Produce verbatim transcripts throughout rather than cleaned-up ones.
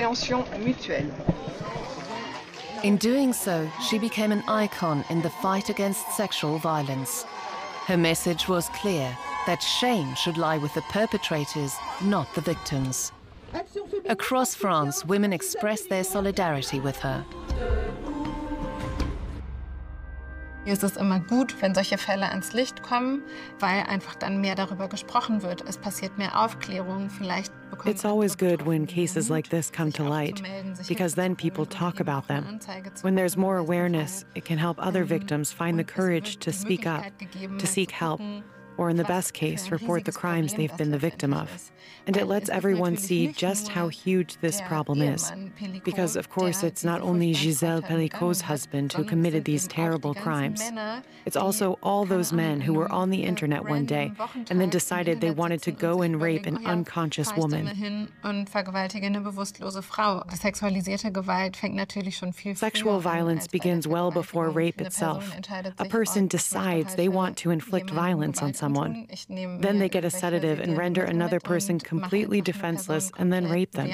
compréhension mutuelle. In doing so, she became an icon in the fight against sexual violence. Her message was clear, that shame should lie with the perpetrators, not the victims. Across France, women expressed their solidarity with her. Es ist immer gut, wenn solche Fälle ans Licht kommen, weil einfach dann mehr darüber gesprochen wird. Es passiert mehr Aufklärung, vielleicht bekommt It's always good when cases like this come to light, because then people talk about them. When there's more awareness, it can help other victims find the courage to speak up, to seek help, or in the best case, report the crimes they've been the victim of. And it lets everyone see just how huge this problem is. Because, of course, it's not only Gisèle Pelicot's husband who committed these terrible crimes. It's also all those men who were on the internet one day and then decided they wanted to go and rape an unconscious woman. Sexual violence begins well before rape itself. A person decides they want to inflict violence on someone. Then they get a sedative and render another person completely defenseless and then rape them.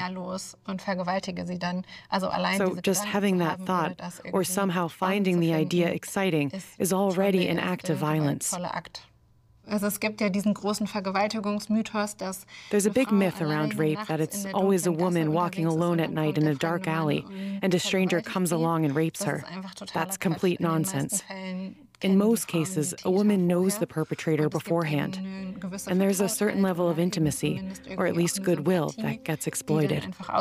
So just having that thought, or somehow finding the idea exciting, is already an act of violence. There's a big myth around rape that it's always a woman walking alone at night in a dark alley, and a stranger comes along and rapes her. That's complete nonsense. In most cases, a woman knows the perpetrator beforehand, and there's a certain level of intimacy, or at least goodwill, that gets exploited.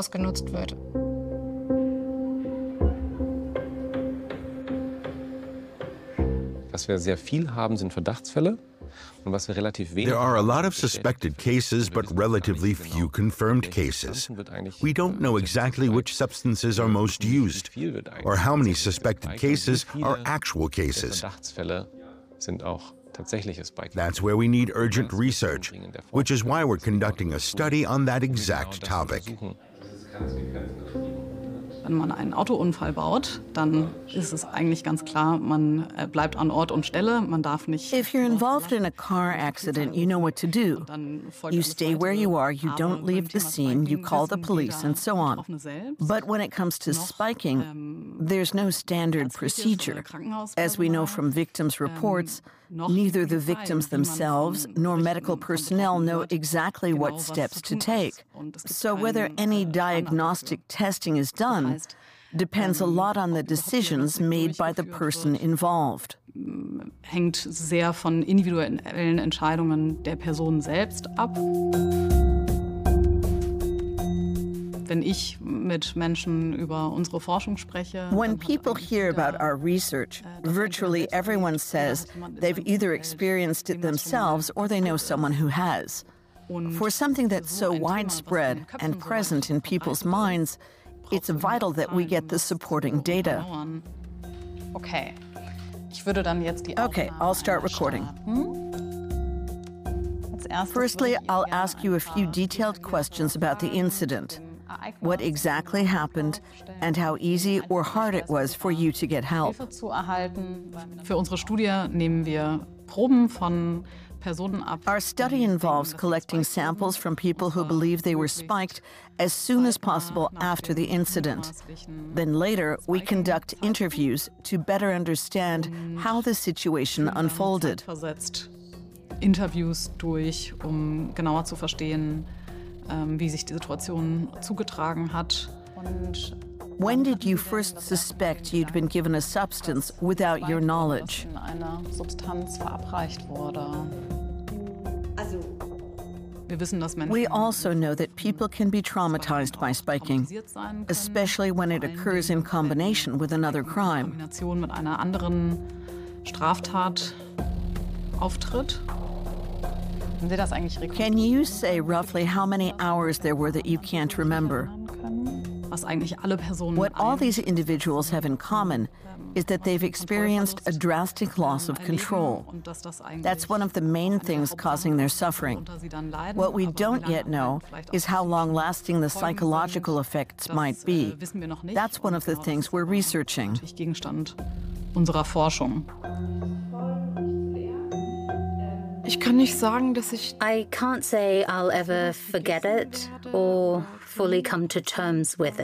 Was wir sehr viel haben, sind Verdachtsfälle. There are a lot of suspected cases, but relatively few confirmed cases. We don't know exactly which substances are most used, or how many suspected cases are actual cases. That's where we need urgent research, which is why we're conducting a study on that exact topic. Wenn man einen Autounfall baut, dann ist es eigentlich ganz klar, man bleibt an Ort und Stelle, man darf nicht. If you're involved in a car accident, you know what to do. You stay where you are, you don't leave the scene, you call the police, and so on. But when it comes to spiking, there's no standard procedure. As we know from victims' reports, neither the victims themselves nor medical personnel know exactly what steps to take. So whether any diagnostic testing is done depends a lot on the decisions made by the person involved. Hängt sehr von individuellen Entscheidungen der Person selbst ab. Wenn ich mit Menschen über unsere Forschung spreche. When people hear about our research, virtually everyone says they've either experienced it themselves or they know someone who has. For something that's so widespread and present in people's minds, it's vital that we get the supporting data. Okay. Ich würde dann jetzt die Okay, I'll start recording. Firstly, I'll ask you a few detailed questions about the incident. What exactly happened and how easy or hard it was for you to get help. Für unsere Studie nehmen wir Proben von Personen ab. Our study involves collecting samples from people who believe they were spiked as soon as possible after the incident. Then later, we conduct interviews to better understand how the situation unfolded. Interviews durch, um genauer zu verstehen, wie sich die Situation zugetragen hat. Und when did you first suspect you'd been given a substance without your knowledge? Eine Substanz verabreicht wurde. Wir wissen, dass Menschen We also know that people can be traumatized by spiking, especially when it occurs in combination with another crime. Kombination mit einer anderen Straftat auftritt. Can you say roughly how many hours there were that you can't remember? What all these individuals have in common is that they've experienced a drastic loss of control. That's one of the main things causing their suffering. What we don't yet know is how long-lasting the psychological effects might be. That's one of the things we're researching. Unserer Forschung. Ich kann nicht sagen, dass ich I can't say I'll ever forget it or fully come to terms with it.